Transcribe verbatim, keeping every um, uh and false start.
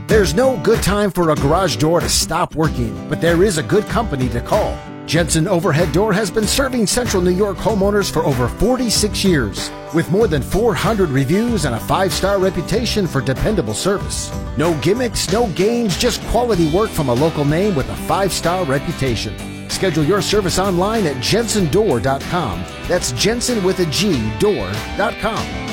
There's no good time for a garage door to stop working, but there is a good company to call. Jensen Overhead Door has been serving Central New York homeowners for over forty-six years, with more than four hundred reviews and a five-star reputation for dependable service. No gimmicks, no games, just quality work from a local name with a five-star reputation. Schedule your service online at jensen door dot com. That's Jensen with a G, door dot com.